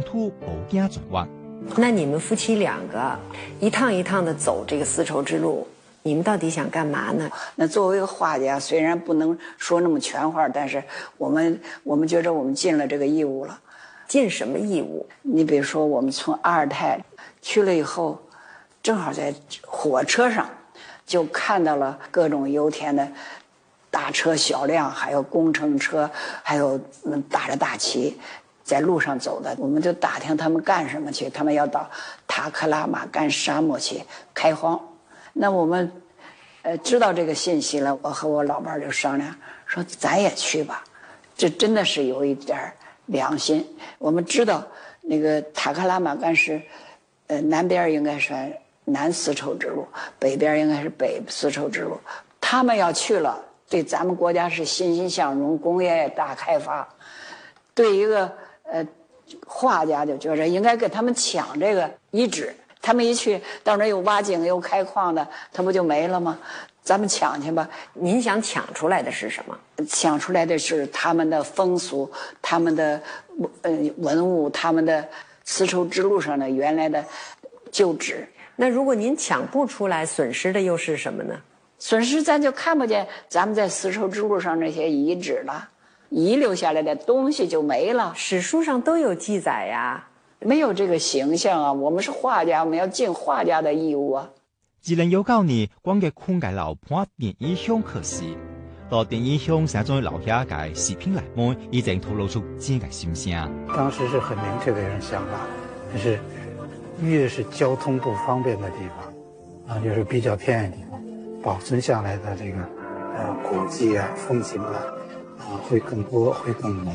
土保境转弯。 那你们夫妻两个一趟一趟的走这个丝绸之路，你们到底想干嘛呢？ 那作为一个画家，虽然不能说那么全话，但是我们觉着我们尽了这个义务了。 尽什么义务？ 你比如说，我们从阿尔泰去了以后，正好在火车上就看到了各种油田的大车小辆，还有工程车，还有打着大旗在路上走的。我们就打听他们干什么去，他们要到塔克拉玛干沙漠去开荒。那我们知道这个信息了，我和我老伴就商量说，咱也去吧。这真的是有一点良心。我们知道那个塔克拉玛干是南边应该算南丝绸之路，北边应该是北丝绸之路。他们要去了，对咱们国家是欣欣向荣，工业大开发。对一个画家就觉着应该跟他们抢这个遗址。他们一去到那有挖井又开矿的，他不就没了吗？咱们抢去吧。 您想抢出来的是什么？ 抢出来的是他们的风俗，他们的文物，他们的丝绸之路上的原来的旧址。 那如果您抢不出来，损失的又是什么呢？ 损失咱就看不见咱们在丝绸之路上那些遗址了，遗留下来的东西就没了。 史书上都有记载呀。 没有这个形象啊！我们是画家，我们要尽画家的义务啊。 2019年，光嘅空嘅樓盤電影鄉可惜，到電影鄉成終於留下嘅視頻嚟門，已經透露出自己嘅心聲。 當時是很明確的一種想法，就是越是交通不方便的地方，啊，就是比較偏遠地方，保存下來的這個古蹟啊、風景啊，會更多，會更濃。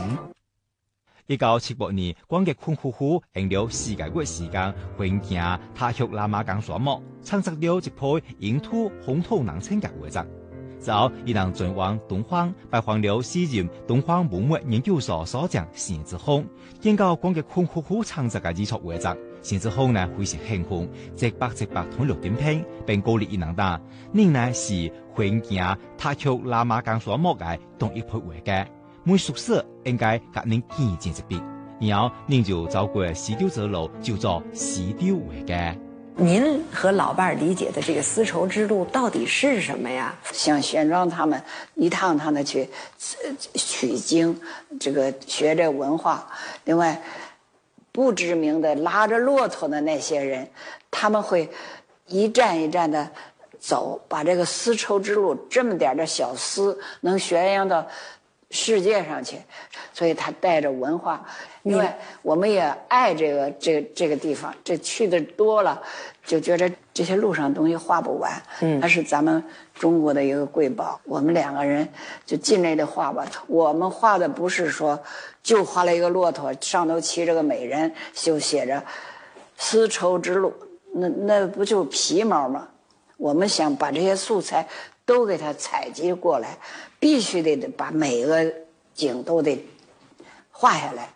1978年，光嘅坤夫婦用了4個月時間環行塔克拉瑪干沙漠，創作了一批影土紅土能稱嘅畫作。之後，伊能轉往東方，拜訪了時任東方文物研究所所長陳志宏，見到光嘅坤夫婦創作嘅藝術畫作，陳志宏呢非常興奮，直白通了點評，並鼓勵伊能打，您呢是環行塔克拉瑪干沙漠嘅同一批畫嘅。每宿舍應該給您見見一筆，然後您就走過絲綢之路，就做絲綢畫嘅。 您和老伴理解的這個絲綢之路到底是什麼呀？ 像玄奘他們一趟趟的去取經，這個學這文化。另外，不知名的拉着駱駝的那些人，他們會一站一站的走，把這個絲綢之路這麼點的小絲能宣揚到世界上去，所以他帶着文化。因為我們也愛這個地方，這去的多了，就覺得這些路上東西畫不完。那是咱們中國的一個瑰寶。我們兩個人就盡力的畫吧。我們畫的不是說就畫了一個駱駝，上頭騎着個美人，就寫着絲綢之路，那不就皮毛嗎？我們想把這些素材都給它採集過來，必須得把每個景都得畫下來。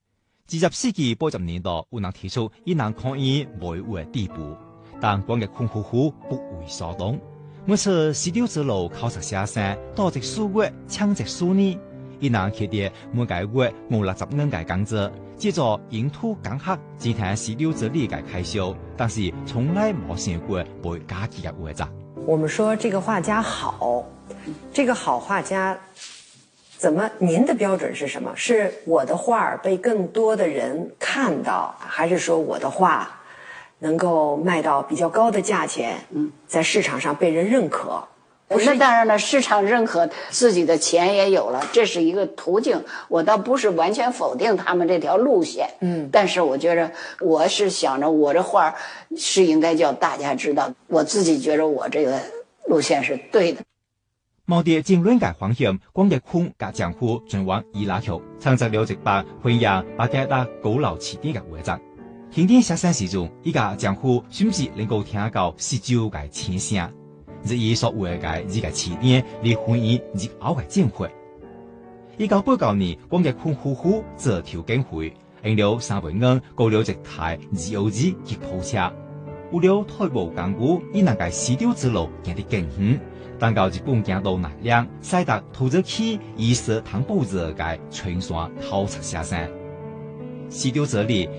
20世紀80年代，有人提出伊能抗議維護的地步，但光嘅坤夫婦不為所動。每次絲綢之路考察寫生，多隻數月，搶隻數年，伊能佢哋每個月50元嘅工資，接着影土講學，只聽絲綢之路嘅開銷，但是從來冇想過會加幾個畫作。 我們說這個畫家好，這個好畫家怎麼？您的標準是什麼？是我的畫被更多的人看到，還是說我的畫能夠賣到比較高的價錢，在市場上被人認可？ 那當然了，市場認可，自己的錢也有了，這是一個途徑。我倒不是完全否定他們這條路線，但是我覺得我是想着我這畫是應該叫大家知道，我自己覺得我這個路線是對的。 毛地政論嘅方向，光嘅坤甲江湖轉往伊拉克，創作了一版弘揚巴格達高樓起點嘅畫作。經典寫生時中，伊個江湖甚至能夠聽到絲綢嘅前聲。日伊所畫嘅呢個起點，離婚姻日後嘅戰會。1989年，光嘅坤夫婦這條經會，用了3萬元購了一台200吉普車，為了退步港股，伊能夠絲綢之路行得更遠。但到日本行到奈良，使得投資起以色談報紙嘅全山考察寫生。絲綢之路